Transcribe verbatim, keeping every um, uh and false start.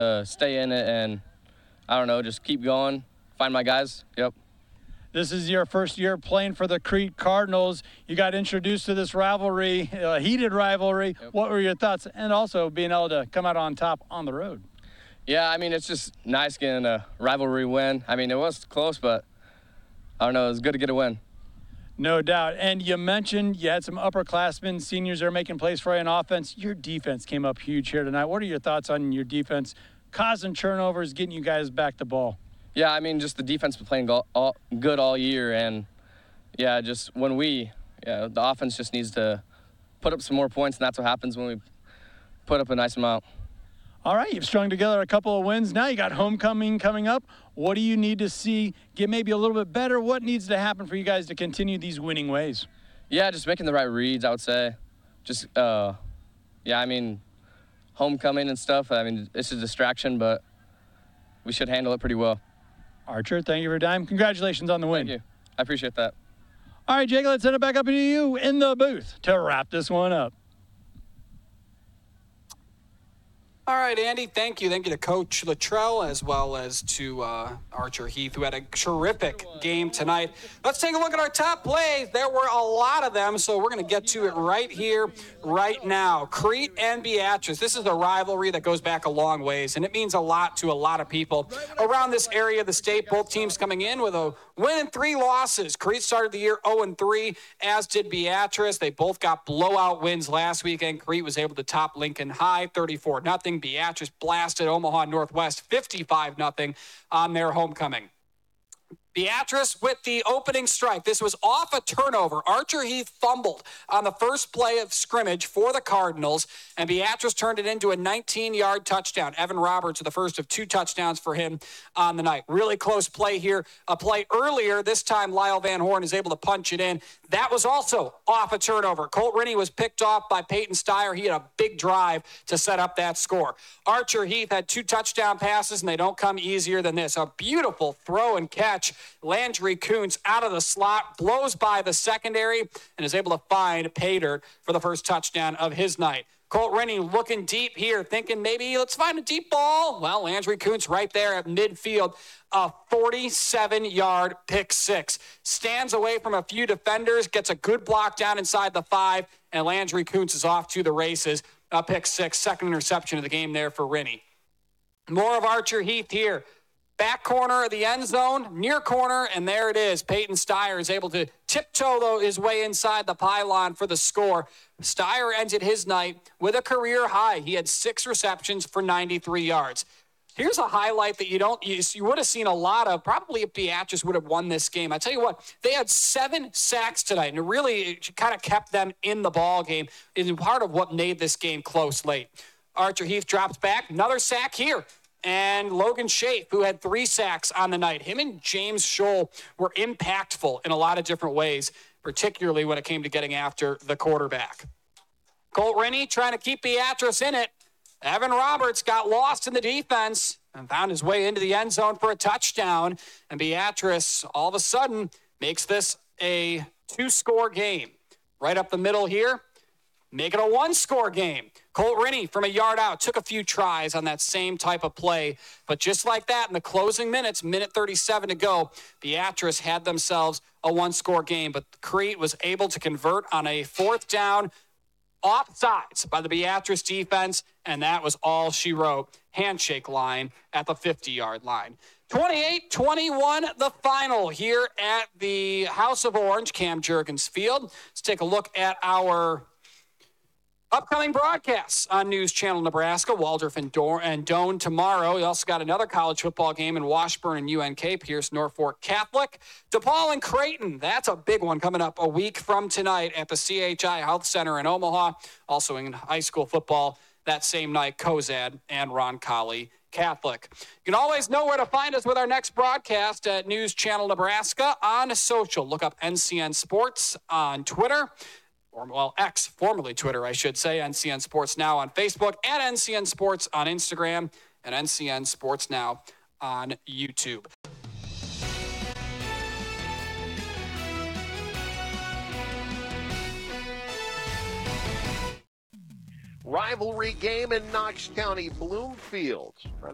uh, stay in it and, I don't know, just keep going, find my guys. Yep. This is your first year playing for the Crete Cardinals. You got introduced to this rivalry, a heated rivalry. Yep. What were your thoughts? And also being able to come out on top on the road. Yeah, I mean, it's just nice getting a rivalry win. I mean, it was close, but I don't know, it was good to get a win. No doubt. And you mentioned you had some upperclassmen, seniors that are making plays for you in offense. Your defense came up huge here tonight. What are your thoughts on your defense causing turnovers, getting you guys back the ball? Yeah, I mean, just the defense been playing all, all, good all year. And, yeah, just when we, yeah, the offense just needs to put up some more points, and that's what happens when we put up a nice amount. All right, you've strung together a couple of wins. Now you got homecoming coming up. What do you need to see get maybe a little bit better? What needs to happen for you guys to continue these winning ways? Yeah, just making the right reads, I would say. Just, uh, yeah, I mean, homecoming and stuff, I mean, it's a distraction, but we should handle it pretty well. Archer, thank you for your time. Congratulations on the win. Thank you. I appreciate that. All right, Jake, let's send it back up to you in the booth to wrap this one up. All right, Andy, thank you. Thank you to Coach Luttrell as well as to uh, Archer Heath, who had a terrific game tonight. Let's take a look at our top plays. There were a lot of them, so we're going to get to it right here, right now. Crete and Beatrice. This is a rivalry that goes back a long ways, and it means a lot to a lot of people around this area of the state. Both teams coming in with a win and three losses. Crete started the year oh and three, as did Beatrice. They both got blowout wins last weekend. Crete was able to top Lincoln High thirty-four nothing. Beatrice blasted Omaha Northwest fifty-five nothing on their homecoming. Beatrice with the opening strike. This was off a turnover. Archer Heath fumbled on the first play of scrimmage for the Cardinals, and Beatrice turned it into a nineteen-yard touchdown. Evan Roberts with the first of two touchdowns for him on the night. Really close play here. A play earlier, this time Lyle Van Horn is able to punch it in. That was also off a turnover. Colt Rennie was picked off by Peyton Steyer. He had a big drive to set up that score. Archer Heath had two touchdown passes, and they don't come easier than this. A beautiful throw and catch. Landry Kuntz out of the slot, blows by the secondary, and is able to find Pater for the first touchdown of his night. Colt Rennie looking deep here, thinking maybe let's find a deep ball. Well, Landry Kuntz right there at midfield. A forty-seven-yard pick six. Stands away from a few defenders, gets a good block down inside the five, and Landry Kuntz is off to the races. A pick six, second interception of the game there for Rennie. More of Archer Heath here. Back corner of the end zone, near corner, and there it is. Peyton Steyer is able to tiptoe his way inside the pylon for the score. Steyer ended his night with a career high. He had six receptions for ninety-three yards. Here's a highlight that you don't you, you would have seen a lot of, probably if Beatrice would have won this game. I tell you what, they had seven sacks tonight, and it really kind of kept them in the ball game. It's part of what made this game close late. Archer Heath drops back, another sack here. And Logan Schaaf, who had three sacks on the night. Him and James Scholl were impactful in a lot of different ways, particularly when it came to getting after the quarterback. Colt Rennie trying to keep Beatrice in it. Evan Roberts got lost in the defense and found his way into the end zone for a touchdown. And Beatrice, all of a sudden, makes this a two-score game. Right up the middle here. Make it a one-score game. Colt Rennie from a yard out took a few tries on that same type of play. But just like that, in the closing minutes, minute thirty-seven to go, Beatrice had themselves a one-score game. But Crete was able to convert on a fourth down offsides by the Beatrice defense, and that was all she wrote. Handshake line at the fifty-yard line. twenty-eight twenty-one, the final here at the House of Orange, Cam Jurgens Field. Let's take a look at our upcoming broadcasts on News Channel Nebraska, Waldorf and, Dor- and Doane tomorrow. We also got another college football game in Washburn and U N K, Pierce Norfolk Catholic. DePaul and Creighton, that's a big one coming up a week from tonight at the C H I Health Center in Omaha. Also in high school football that same night, Cozad and Roncalli Catholic. You can always know where to find us with our next broadcast at News Channel Nebraska on social. Look up N C N Sports on Twitter. Or, well, X, formerly Twitter, I should say, N C N Sports Now on Facebook, and N C N Sports on Instagram, and N C N Sports Now on YouTube. Rivalry game in Knox County, Bloomfield.